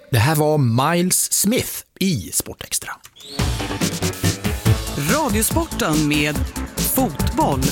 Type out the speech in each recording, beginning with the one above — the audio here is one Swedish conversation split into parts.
Det här var Miles Smith i Sportextra. Radiosporten med fotboll.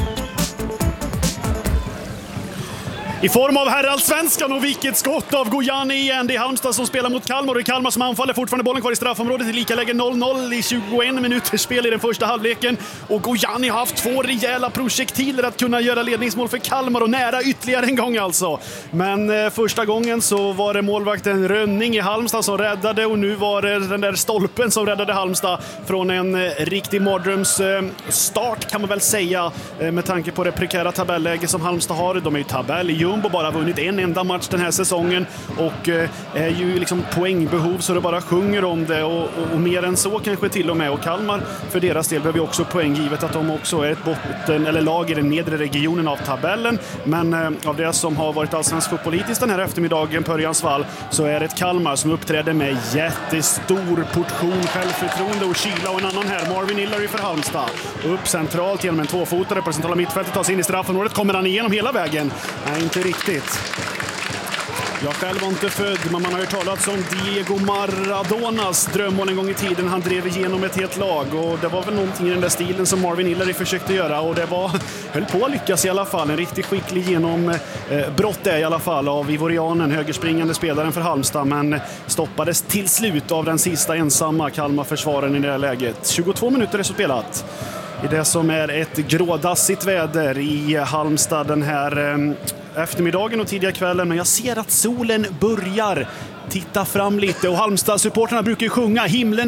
I form av herrallsvenskan och vilket skott av Gojani igen. Det är Halmstad som spelar mot Kalmar och det är Kalmar som anfaller. Fortfarande bollen kvar i straffområdet i lika läge 0-0 i 21 minuters spel i den första halvleken. Och Gojani har haft 2 rejäla projektiler att kunna göra ledningsmål för Kalmar och nära ytterligare en gång alltså. Men första gången så var det målvakten Rönning i Halmstad som räddade och nu var det den där stolpen som räddade Halmstad från en riktig mardrömsstart kan man väl säga med tanke på det prekära tabelläge som Halmstad har. De är ju tabell i Jumbo, bara vunnit en enda match den här säsongen och är ju liksom poängbehov så det bara sjunger om det och mer än så kanske till och med. Och Kalmar för deras del behöver också poäng givet att de också är ett botten eller lag i den nedre regionen av tabellen. Men av det som har varit allsvensk fotbollpolitiskt den här eftermiddagen på Örjans vall så är det ett Kalmar som uppträder med jättestor portion självförtroende och kyla. Och en annan här, Marvin Hillary för Halmstad. Upp centralt genom en tvåfotare på det centrala mittfältet, tar sig in i straffområdet. Kommer han igenom hela vägen? Nej, inte riktigt. Jag själv var inte född, men man har ju talat om Diego Maradonas drömmål en gång i tiden. Han drev igenom ett helt lag och det var väl någonting i den där stilen som Marvin Hillary försökte göra och det höll på att lyckas i alla fall. En riktigt skicklig genombrott i alla fall av ivorianen, högerspringande spelaren för Halmstad, men stoppades till slut av den sista ensamma Kalmar-försvararen i det här läget. 22 minuter är så spelat i det som är ett grådassigt väder i Halmstad den här eftermiddagen och tidiga kvällen, men jag ser att solen börjar titta fram lite och Halmstad-supporterna brukar ju sjunga himlen